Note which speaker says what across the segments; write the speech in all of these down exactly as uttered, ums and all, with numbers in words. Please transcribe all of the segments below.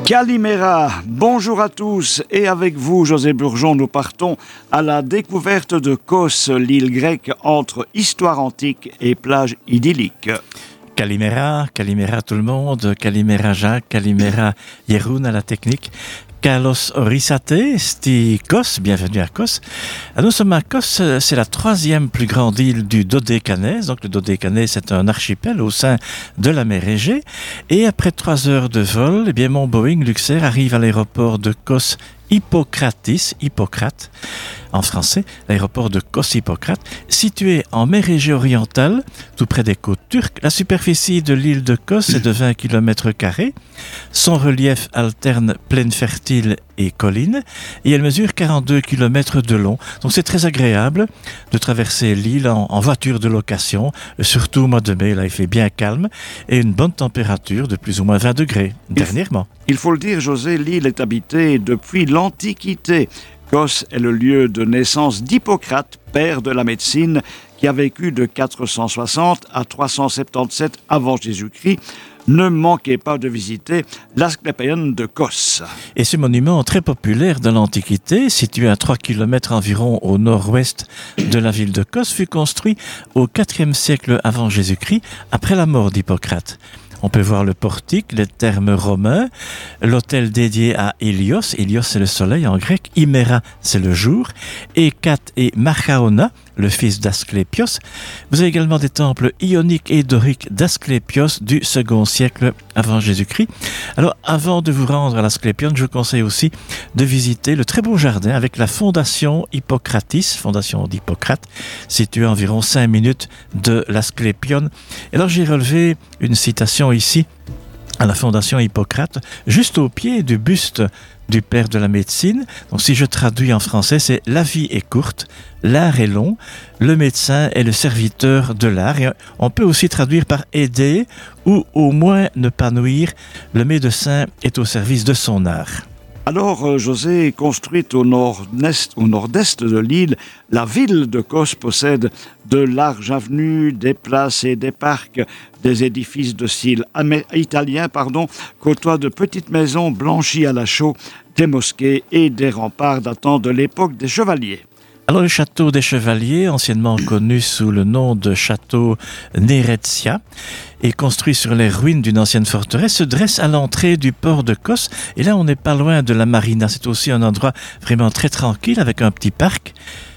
Speaker 1: Kalimera, bonjour à tous et avec vous José Burgon, nous partons à la découverte de Kos, l'île grecque entre histoire antique et plage idyllique.
Speaker 2: Kalimera, Kalimera tout le monde, Kalimera Jacques, Kalimera Yeroun à la technique. Kalos Orisate, sti Kos, bienvenue à Kos. Nous sommes à Kos, c'est la troisième plus grande île du Dodécanèse. Donc le Dodécanèse, c'est un archipel au sein de la mer Égée. Et après trois heures de vol, eh bien, mon Boeing Luxair arrive à l'aéroport de Kos Hippocratis, Hippocrate, en français, l'aéroport de Kos-Hippocrate, situé en mer Égée orientale, tout près des côtes turques. La superficie de l'île de Kos est de vingt kilomètres carrés. Son relief alterne plaine fertile et collines, et elle mesure quarante-deux kilomètres de long. Donc c'est très agréable de traverser l'île en, en voiture de location, surtout au mois de mai, là il fait bien calme, et une bonne température de plus ou moins vingt degrés, dernièrement.
Speaker 1: Il faut le dire, José, l'île est habitée depuis l'Antiquité. Kos est le lieu de naissance d'Hippocrate, père de la médecine, qui a vécu de quatre cent soixante à trois cent soixante-dix-sept avant Jésus-Christ. Ne manquez pas de visiter l'Asclépion de Kos.
Speaker 2: Et ce monument très populaire de l'Antiquité, situé à trois kilomètres environ au nord-ouest de la ville de Kos, fut construit au quatrième siècle avant Jésus-Christ, après la mort d'Hippocrate. On peut voir le portique, les thermes romains, l'hôtel dédié à Hélios. Hélios, c'est le soleil en grec. Himera, c'est le jour. Hécate et Machaona, le fils d'Asclépios. Vous avez également des temples ioniques et doriques d'Asclépios du second siècle avant Jésus-Christ. Alors, avant de vous rendre à l'Asclépion, je vous conseille aussi de visiter le très beau jardin avec la fondation Hippocratis, fondation d'Hippocrate, située à environ cinq minutes de l'Asclépion. Et alors, j'ai relevé une citation ici à la fondation Hippocrate, juste au pied du buste du père de la médecine. Donc si je traduis en français, c'est « La vie est courte, l'art est long, le médecin est le serviteur de l'art ». Et on peut aussi traduire par « aider » ou au moins ne pas nuire, le médecin est au service de son art.
Speaker 1: Alors, José, construite au nord-est, au nord-est de l'île, la ville de Kos possède de larges avenues, des places et des parcs, des édifices de style italien, pardon, côtoient de petites maisons blanchies à la chaux, des mosquées et des remparts datant de l'époque des chevaliers.
Speaker 2: Alors le château des Chevaliers, anciennement connu sous le nom de château Neretsia, est construit sur les ruines d'une ancienne forteresse, se dresse à l'entrée du port de Kos. Et là, on n'est pas loin de la marina. C'est aussi un endroit vraiment très tranquille avec un petit parc.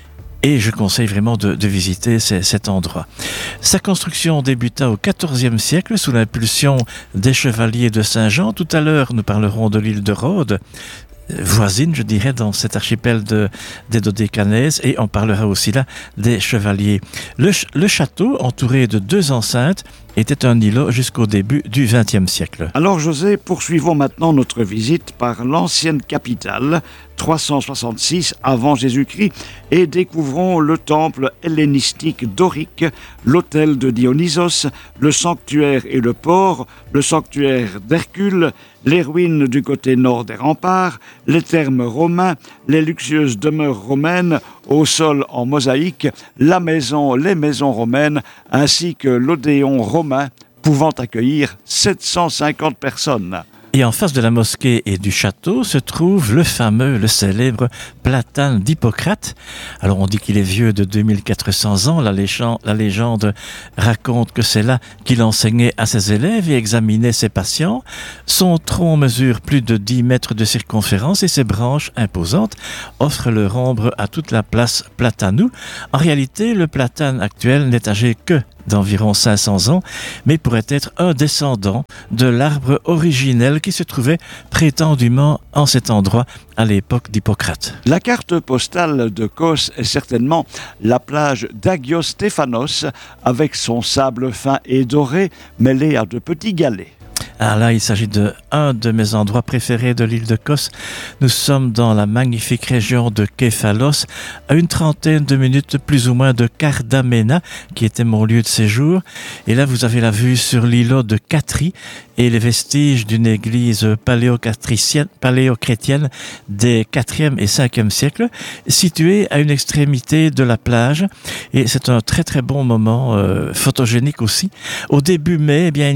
Speaker 2: Et je conseille vraiment de, de visiter ces, cet endroit. Sa construction débuta au quatorzième siècle sous l'impulsion des chevaliers de Saint-Jean. Tout à l'heure, nous parlerons de l'île de Rhodes, voisine, je dirais, dans cet archipel de, des Dodécanèses, et on parlera aussi là des chevaliers. Le, le château, entouré de deux enceintes, était un îlot jusqu'au début du vingtième siècle.
Speaker 1: Alors José, poursuivons maintenant notre visite par l'ancienne capitale, trois cent soixante-six avant Jésus-Christ, et découvrons le temple hellénistique dorique, l'hôtel de Dionysos, le sanctuaire et le port, le sanctuaire d'Hercule, les ruines du côté nord des remparts, les thermes romains, les luxueuses demeures romaines au sol en mosaïque, la maison, les maisons romaines, ainsi que l'Odéon romain pouvant accueillir sept cent cinquante personnes.
Speaker 2: Et en face de la mosquée et du château se trouve le fameux, le célèbre platane d'Hippocrate. Alors on dit qu'il est vieux de deux mille quatre cents ans. La légende, la légende raconte que c'est là qu'il enseignait à ses élèves et examinait ses patients. Son tronc mesure plus de dix mètres de circonférence et ses branches imposantes offrent leur ombre à toute la place Platanou. En réalité, le platane actuel n'est âgé que d'environ cinq cents ans, mais pourrait être un descendant de l'arbre originel qui se trouvait prétendument en cet endroit à l'époque d'Hippocrate.
Speaker 1: La carte postale de Kos est certainement la plage d'Agios Stéphanos avec son sable fin et doré mêlé à de petits galets.
Speaker 2: Ah là, il s'agit de un de mes endroits préférés de l'île de Kos. Nous sommes dans la magnifique région de Képhalos, à une trentaine de minutes plus ou moins de Kardamena, qui était mon lieu de séjour. Et là, vous avez la vue sur l'îlot de Catri et les vestiges d'une église paléochrétienne, paléochrétienne des quatrième et cinquième siècles, située à une extrémité de la plage. Et c'est un très très bon moment, euh, photogénique aussi. Au début mai, eh bien, il n'y a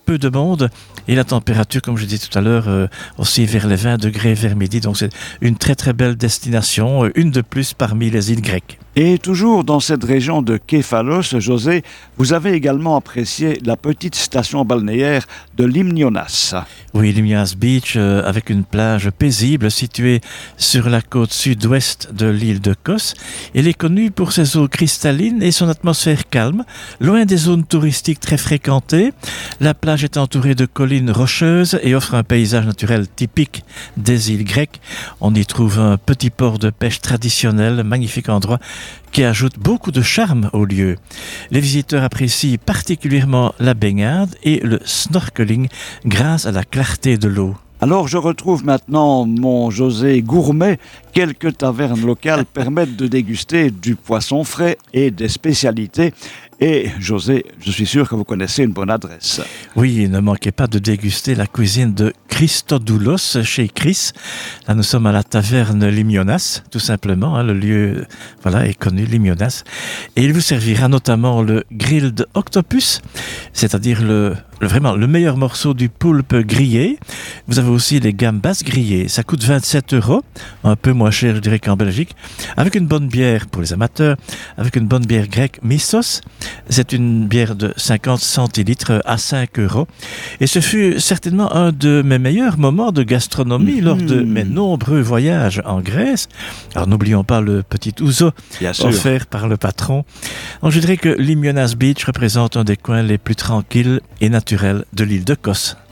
Speaker 2: peu de monde et la température, comme je disais tout à l'heure, euh, aussi vers les vingt degrés vers midi. Donc c'est une très très belle destination, une de plus parmi les îles grecques.
Speaker 1: Et toujours dans cette région de Képhalos, José, vous avez également apprécié la petite station balnéaire de Limnionas.
Speaker 2: Oui, Limnionas Beach, euh, avec une plage paisible située sur la côte sud-ouest de l'île de Kos. Elle est connue pour ses eaux cristallines et son atmosphère calme, loin des zones touristiques très fréquentées. La plage est entourée de collines rocheuses et offre un paysage naturel typique des îles grecques. On y trouve un petit port de pêche traditionnel, magnifique endroit qui ajoute beaucoup de charme au lieu. Les visiteurs apprécient particulièrement la baignade et le snorkeling grâce à la clarté de l'eau.
Speaker 1: Alors je retrouve maintenant mon José gourmet. Quelques tavernes locales permettent de déguster du poisson frais et des spécialités. Et José, je suis sûr que vous connaissez une bonne adresse.
Speaker 2: Oui, ne manquez pas de déguster la cuisine de Christodoulos chez Chris. Là, nous sommes à la taverne Limionas, tout simplement. Hein, le lieu voilà, est connu, Limionas. Et il vous servira notamment le grilled octopus, c'est-à-dire le, le, vraiment le meilleur morceau du poulpe grillé. Vous avez aussi les gambas grillées. Ça coûte vingt-sept euros, un peu moins cher, je dirais, qu'en Belgique. Avec une bonne bière pour les amateurs, avec une bonne bière grecque, Missos. C'est une bière de cinquante centilitres à cinq euros. Et ce fut certainement un de mes meilleurs moments de gastronomie mmh. lors de mes nombreux voyages en Grèce. Alors n'oublions pas le petit ouzo offert par le patron. Donc, je dirais que Limionas Beach représente un des coins les plus tranquilles et naturels de l'île de Kos.